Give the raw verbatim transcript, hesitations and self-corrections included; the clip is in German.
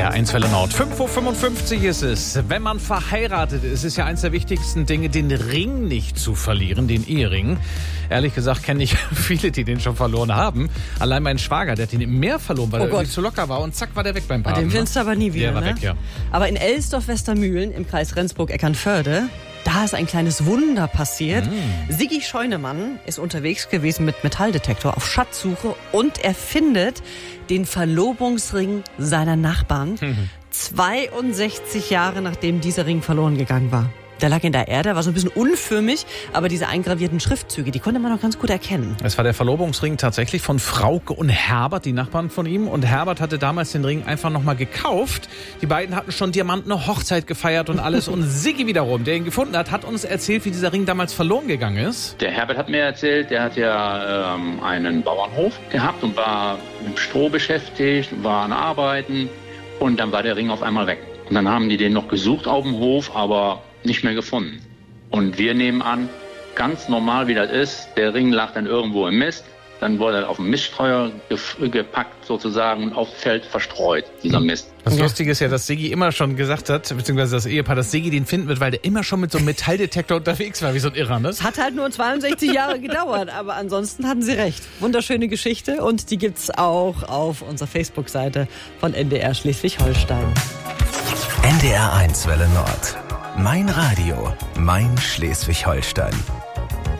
R eins Welle Nord. fünf Uhr fünfundfünfzig ist es. Wenn man verheiratet ist, ist ja eins der wichtigsten Dinge, den Ring nicht zu verlieren, den Ehering. Ehrlich gesagt kenne ich viele, die den schon verloren haben. Allein mein Schwager, der hat den im Meer verloren, weil Oh er Gott. irgendwie zu locker war und zack war der weg beim Baden. Den ne? findest du aber nie wieder, Der war ne? weg, ja. Aber in Elsdorf-Westermühlen im Kreis Rendsburg-Eckernförde, da ist ein kleines Wunder passiert. Mm. Siggi Scheunemann ist unterwegs gewesen mit Metalldetektor auf Schatzsuche und er findet den Verlobungsring seiner Nachbarn. Mhm. zweiundsechzig Jahre nachdem dieser Ring verloren gegangen war. Der lag in der Erde, war so ein bisschen unförmig, aber diese eingravierten Schriftzüge, die konnte man noch ganz gut erkennen. Es war der Verlobungsring tatsächlich von Frauke und Herbert, die Nachbarn von ihm. Und Herbert hatte damals den Ring einfach nochmal gekauft. Die beiden hatten schon Diamantene Hochzeit gefeiert und alles. Und Siggi wiederum, der ihn gefunden hat, hat uns erzählt, wie dieser Ring damals verloren gegangen ist. Der Herbert hat mir erzählt, der hat ja ähm, einen Bauernhof gehabt und war mit Stroh beschäftigt, war an Arbeiten. Und dann war der Ring auf einmal weg. Und dann haben die den noch gesucht auf dem Hof, aber nicht mehr gefunden. Und wir nehmen an, ganz normal wie das ist, der Ring lag dann irgendwo im Mist, dann wurde er auf den Miststreuer ge- gepackt sozusagen und aufs Feld verstreut, dieser Mist. Das Lustige ist ja, dass Siggi immer schon gesagt hat, beziehungsweise das Ehepaar, dass Siggi den finden wird, weil der immer schon mit so einem Metalldetektor unterwegs war, wie so ein Irrer, ne? Es hat halt nur zweiundsechzig Jahre gedauert, aber ansonsten hatten sie recht. Wunderschöne Geschichte und die gibt's auch auf unserer Facebook-Seite von N D R Schleswig-Holstein. N D R eins Welle Nord. Mein Radio, mein Schleswig-Holstein.